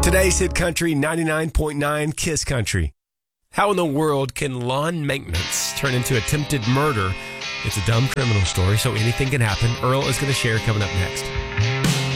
Today's Hit Country 99.9 Kiss Country. How in the world can lawn maintenance turn into attempted murder? It's a dumb criminal story, so anything can happen. Earl is going to share coming up next.